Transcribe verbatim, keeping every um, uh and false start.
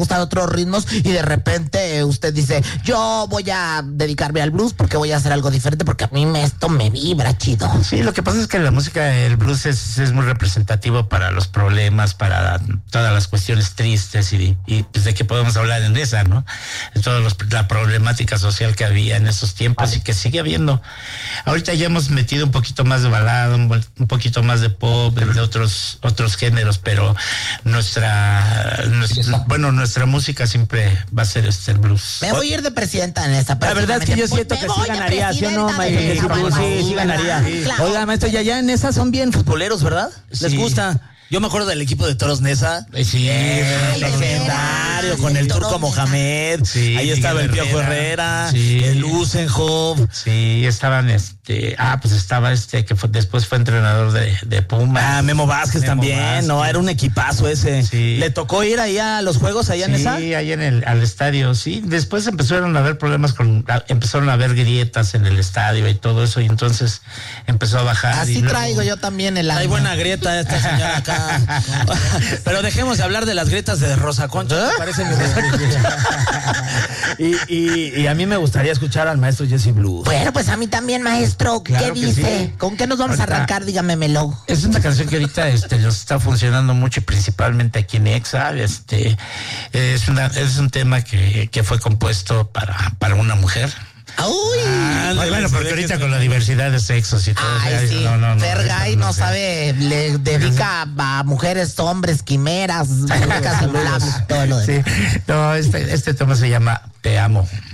gustan otros ritmos y de repente usted dice, yo voy a dedicarme al blues porque voy a hacer algo diferente porque a mí me, esto me vibra chido. Sí, lo que pasa es que la música, el blues es, es muy representativo para los problemas, para todas las cuestiones tristes y, y pues de que podemos hablar en esa, ¿no? De toda los, la problemática social que había en esos tiempos vale. Y que sigue habiendo. Ahorita ya hemos metido un poquito más de balada, un, un poquito más de pop, de otros otros géneros, pero nuestra, nuestra bueno, nuestra música siempre va a ser este el blues. Me voy a ir de presidenta en esta. La verdad es que yo siento que sí ganaría, ¿sí o no, maestro? Sí, sí ganaría. Oiga, maestro, ya, ya en esas son bien futboleros, ¿verdad? ¿Les gusta? Yo me acuerdo del equipo de Toros Neza. Sí, eh, legendario, con el Turco Mohamed. Sí, ahí estaba el Piojo Herrera, sí. El Usenhoff. Sí, estaban este. Ah, pues estaba este que fue, después fue entrenador de, de Pumas. Ah, Memo Vázquez Memo también. Vázquez. No, era un equipazo ese. Sí. ¿Le tocó ir ahí a los juegos allá sí, en esa? Sí, ahí en el al estadio, sí. Después empezaron a haber problemas con. Empezaron a haber grietas en el estadio y todo eso, y entonces empezó a bajar. Así y luego... traigo yo también el año. Hay buena grieta esta señora acá. Pero dejemos de hablar de las grietas de Rosa Concha, ¿eh? Parece mi Rosa Concha. y, y, y a mí me gustaría escuchar al maestro Jesse Blues. Bueno, pues a mí también, maestro. Claro ¿qué dice? Sí. ¿Con qué nos vamos ahorita, a arrancar? Dígamemelo. Es una canción que ahorita este, nos está funcionando mucho, principalmente aquí en Exa. Este, es, una, es un tema que, que fue compuesto para, para una mujer. Uy, ah, no, bueno, porque ahorita con la diversidad de sexos y todo. Ay, o sea, sí. No, no, no. Fergay no, no sabe, le dedica a mujeres, hombres, quimeras, muñecas, todo lo demás. Sí. No, este, este tema se llama Te Amo.